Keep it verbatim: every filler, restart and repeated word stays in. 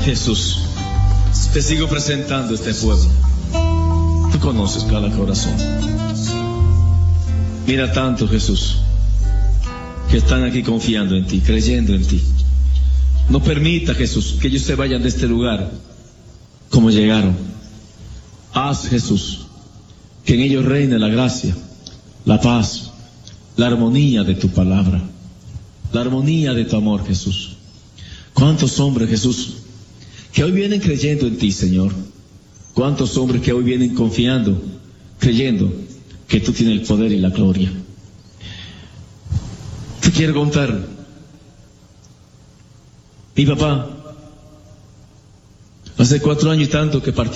Jesús, te sigo presentando este pueblo. Tú conoces cada corazón. Mira tanto, Jesús, que están aquí confiando en ti, creyendo en ti. No permita, Jesús, que ellos se vayan de este lugar como llegaron. Haz, Jesús, que en ellos reine la gracia, la paz, la armonía de tu palabra, la armonía de tu amor, Jesús. ¿Cuántos hombres, Jesús, que hoy vienen creyendo en ti, Señor? ¿Cuántos hombres que hoy vienen confiando, creyendo que tú tienes el poder y la gloria? Te quiero contar, mi papá, hace cuatro años y tanto que partió.